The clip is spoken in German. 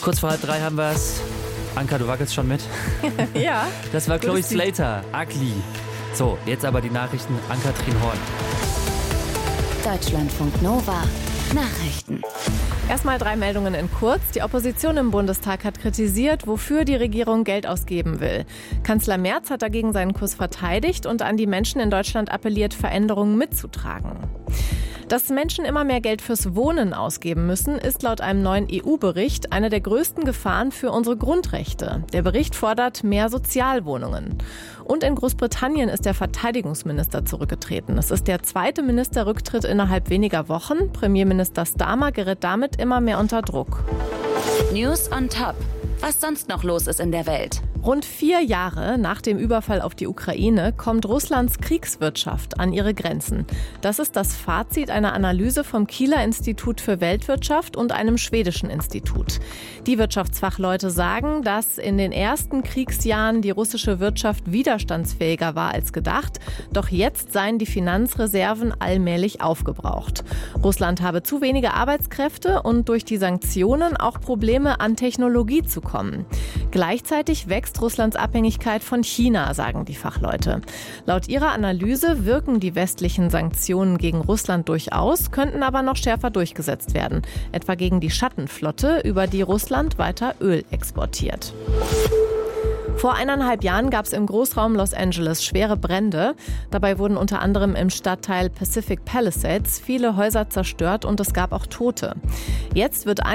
Kurz vor 2:30 haben wir es. Anka, du wackelst schon mit? Ja. Das war Chloe Slater, Ugly. So, jetzt aber die Nachrichten an Katrin Horn. Deutschlandfunk Nova. Nachrichten. Erstmal 3 Meldungen in kurz. Die Opposition im Bundestag hat kritisiert, wofür die Regierung Geld ausgeben will. Kanzler Merz hat dagegen seinen Kurs verteidigt und an die Menschen in Deutschland appelliert, Veränderungen mitzutragen. Dass Menschen immer mehr Geld fürs Wohnen ausgeben müssen, ist laut einem neuen EU-Bericht eine der größten Gefahren für unsere Grundrechte. Der Bericht fordert mehr Sozialwohnungen. Und in Großbritannien ist der Verteidigungsminister zurückgetreten. Es ist der 2. Ministerrücktritt innerhalb weniger Wochen. Premierminister Starmer gerät damit immer mehr unter Druck. News on Top. Was sonst noch los ist in der Welt. Rund 4 Jahre nach dem Überfall auf die Ukraine kommt Russlands Kriegswirtschaft an ihre Grenzen. Das ist das Fazit einer Analyse vom Kieler Institut für Weltwirtschaft und einem schwedischen Institut. Die Wirtschaftsfachleute sagen, dass in den ersten Kriegsjahren die russische Wirtschaft widerstandsfähiger war als gedacht. Doch jetzt seien die Finanzreserven allmählich aufgebraucht. Russland habe zu wenige Arbeitskräfte und durch die Sanktionen auch Probleme, an Technologie zu kommen. Gleichzeitig wächst Russlands Abhängigkeit von China, sagen die Fachleute. Laut ihrer Analyse wirken die westlichen Sanktionen gegen Russland durchaus, könnten aber noch schärfer durchgesetzt werden. Etwa gegen die Schattenflotte, über die Russland weiter Öl exportiert. Vor 1,5 Jahren gab es im Großraum Los Angeles schwere Brände. Dabei wurden unter anderem im Stadtteil Pacific Palisades viele Häuser zerstört und es gab auch Tote. Jetzt wird